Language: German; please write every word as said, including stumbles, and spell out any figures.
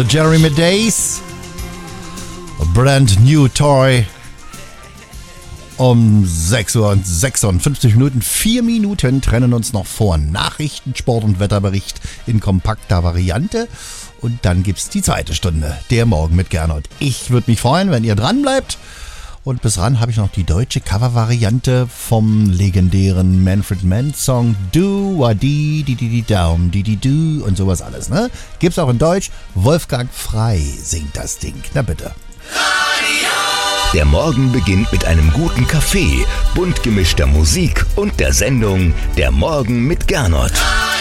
The Jeremy Days. A brand new toy. Um sechs Uhr und sechsundfünfzig Minuten. Vier Minuten trennen uns noch vor Nachrichten, Sport und Wetterbericht in kompakter Variante. Und dann gibt's die zweite Stunde, der Morgen mit Gernot. Ich würde mich freuen, wenn ihr dran bleibt. Und bis ran habe ich noch die deutsche Covervariante vom legendären Manfred Mann Song Do wa di di di di down di di do und sowas alles, ne? Gibt's auch in Deutsch. Wolfgang Frei singt das Ding. Na bitte. Der Morgen beginnt mit einem guten Kaffee, bunt gemischter Musik und der Sendung Der Morgen mit Gernot.